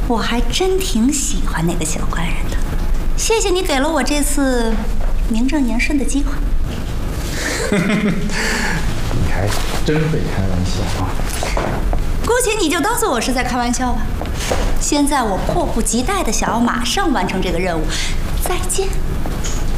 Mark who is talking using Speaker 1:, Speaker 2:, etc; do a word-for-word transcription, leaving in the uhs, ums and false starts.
Speaker 1: 我还真挺喜欢那个小官人的。谢谢你给了我这次名正言顺的机会。
Speaker 2: 你还真会开玩笑啊！
Speaker 1: 姑且你就当做我是在开玩笑吧。现在我迫不及待的想要马上完成这个任务。再见。